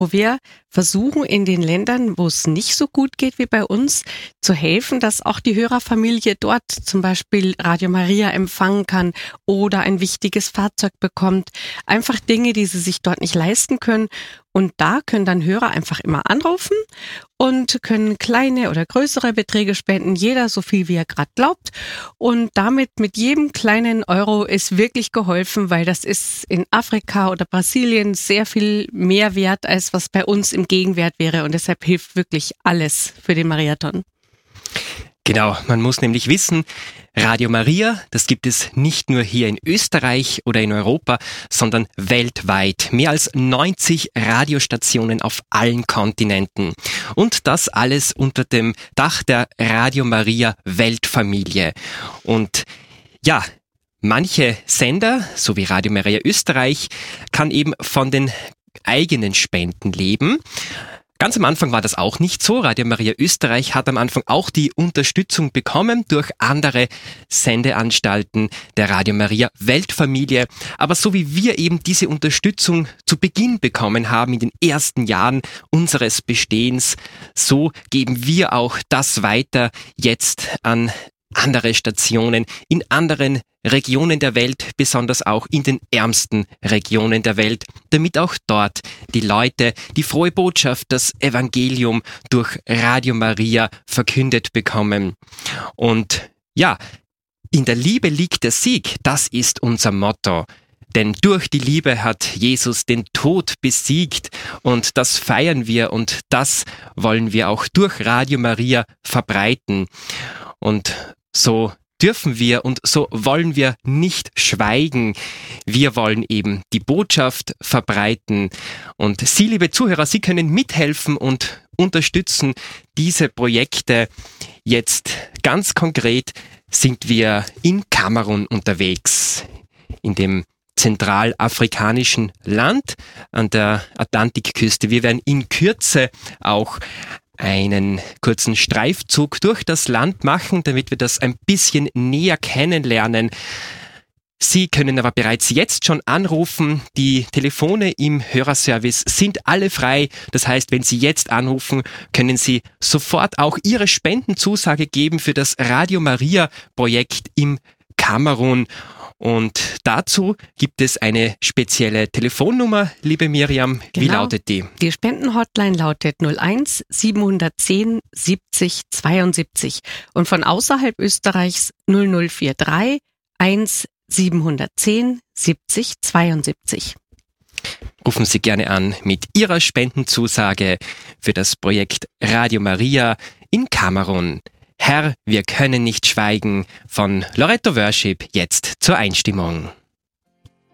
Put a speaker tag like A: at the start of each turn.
A: wo wir versuchen, in den Ländern, wo es nicht so gut geht wie bei uns, zu helfen, dass auch die Hörerfamilie dort zum Beispiel Radio Maria empfangen kann oder ein wichtiges Fahrzeug bekommt. Einfach Dinge, die sie sich dort nicht leisten können. Und da können dann Hörer einfach immer anrufen und können kleine oder größere Beträge spenden, jeder so viel wie er gerade glaubt. Und damit mit jedem kleinen Euro ist wirklich geholfen, weil das ist in Afrika oder Brasilien sehr viel mehr wert, als was bei uns im Gegenwert wäre. Und deshalb hilft wirklich alles für den Mariathon.
B: Genau, man muss nämlich wissen, Radio Maria, das gibt es nicht nur hier in Österreich oder in Europa, sondern weltweit. Mehr als 90 Radiostationen auf allen Kontinenten. Und das alles unter dem Dach der Radio Maria Weltfamilie. Und ja, manche Sender, so wie Radio Maria Österreich, kann eben von den eigenen Spenden leben. Ganz am Anfang war das auch nicht so. Radio Maria Österreich hat am Anfang auch die Unterstützung bekommen durch andere Sendeanstalten der Radio Maria Weltfamilie. Aber so wie wir eben diese Unterstützung zu Beginn bekommen haben, in den ersten Jahren unseres Bestehens, so geben wir auch das weiter jetzt an andere Stationen in anderen Regionen der Welt, besonders auch in den ärmsten Regionen der Welt, damit auch dort die Leute die frohe Botschaft, das Evangelium durch Radio Maria verkündet bekommen. Und ja, in der Liebe liegt der Sieg, das ist unser Motto. Denn durch die Liebe hat Jesus den Tod besiegt und das feiern wir und das wollen wir auch durch Radio Maria verbreiten. Und so dürfen wir und so wollen wir nicht schweigen. Wir wollen eben die Botschaft verbreiten. Und Sie, liebe Zuhörer, Sie können mithelfen und unterstützen diese Projekte. Jetzt ganz konkret sind wir in Kamerun unterwegs, in dem zentralafrikanischen Land an der Atlantikküste. Wir werden in Kürze auch einen kurzen Streifzug durch das Land machen, damit wir das ein bisschen näher kennenlernen. Sie können aber bereits jetzt schon anrufen. Die Telefone im Hörerservice sind alle frei. Das heißt, wenn Sie jetzt anrufen, können Sie sofort auch Ihre Spendenzusage geben für das Radio Maria Projekt im Kamerun. Und dazu gibt es eine spezielle Telefonnummer, liebe Miriam. Wie lautet die?
A: Die Spendenhotline lautet 01 710 70 72 und von außerhalb Österreichs 0043 1 710 70 72.
B: Rufen Sie gerne an mit Ihrer Spendenzusage für das Projekt Radio Maria in Kamerun. Herr, wir können nicht schweigen von Loretto Worship jetzt zur Einstimmung.